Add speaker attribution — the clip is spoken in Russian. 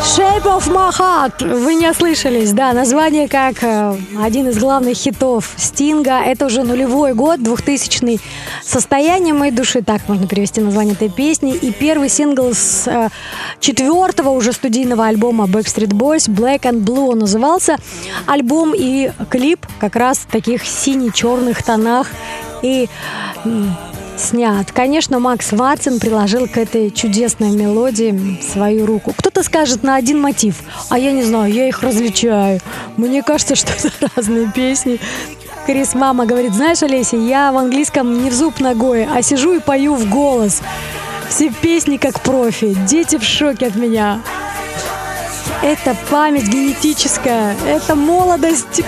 Speaker 1: Shape of my heart. Вы не ослышались, да, название как один из главных хитов Стинга. Это уже нулевой год, 2000-й. «Состояние моей души», так можно перевести название этой песни. И первый сингл с четвертого уже студийного альбома Backstreet Boys, Black and Blue он назывался. Альбом и клип как раз в таких сине-черных тонах и снят. Конечно, Макс Мартин приложил к этой чудесной мелодии свою руку. Кто-то скажет на один мотив, а я не знаю, я их различаю. Мне кажется, что это разные песни. Крис Мама говорит: знаешь, Олеся, я в английском не в зуб ногой, а сижу и пою в голос. Все песни как профи. Дети в шоке от меня. Это память генетическая, это молодость